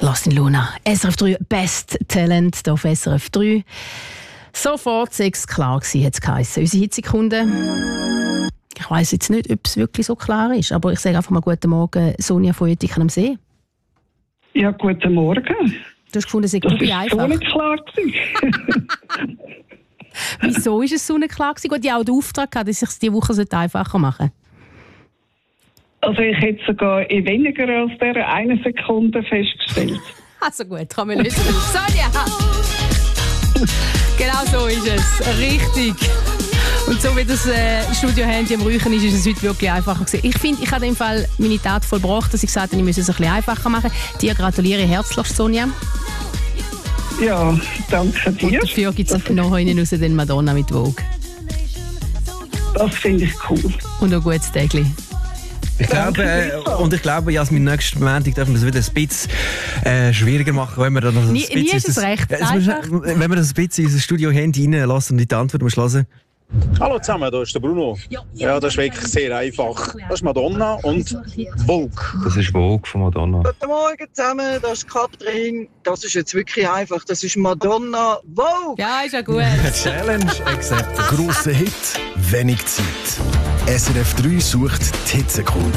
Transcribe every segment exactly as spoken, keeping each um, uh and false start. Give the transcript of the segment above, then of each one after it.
Lost in Luna. S R F drei Best Talent hier auf S R F drei. Sofort sechs klar gewesen, hat es geheissen. Unsere Hitsekunde. Ich weiss jetzt nicht, ob es wirklich so klar ist, aber ich sage einfach mal guten Morgen, Sonja von Uetiken am See. Ja, guten Morgen. Du hast gefunden, es sei das einfach. Das war so nicht klar gewesen. Wieso ist es so nicht klar gewesen? Gut, ich auch den Auftrag gehabt, dass ich es diese Woche einfacher machen sollte. Also ich hätte sogar in weniger als dieser eine Sekunde festgestellt. Also gut, kann man lösen. Sonja! Genau so ist es. Richtig. Und so wie das äh, Studio-Handy am Räuchen ist, ist es heute wirklich einfacher gewesen. Ich finde, ich habe in dem Fall meine Tat vollbracht, dass ich gesagt habe, ich müsse es ein bisschen einfacher machen. Dir gratuliere herzlich, Sonja. Ja, danke dir. Und dafür gibt es noch hinten raus den Madonna mit Vogue. Das finde ich cool. Und ein gutes Tägli. Ich glaube, äh, und ich glaube, Jasmin, nächsten Montag dürfen wir es wieder ein bisschen äh, schwieriger machen, wenn wir dann noch ein nie, bisschen... Nie ist es recht. Äh, wenn wir das ein bisschen in unser Studio-Handy reinlassen und die Antwort muss hören. Hallo zusammen, da ist der Bruno. Ja, das ist wirklich sehr einfach. Das ist Madonna und Vogue. Das ist Vogue von Madonna. Guten Morgen zusammen, das ist Katrin. Das ist jetzt wirklich einfach. Das ist Madonna Vogue. Ja, ist ja gut. Challenge accepted. Grosser Hit, wenig Zeit. S R F drei sucht die Hitsekunde.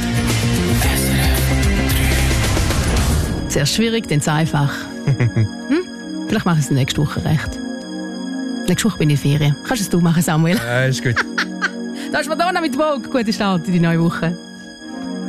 Sehr schwierig, dann einfach. hm? Vielleicht mache ich es nächste Woche recht. Nächste Woche bin ich in Ferien. Kannst du es du machen, Samuel? Ja, ist gut. Das ist Madonna mit Vogue. Guten Start in die neue Woche.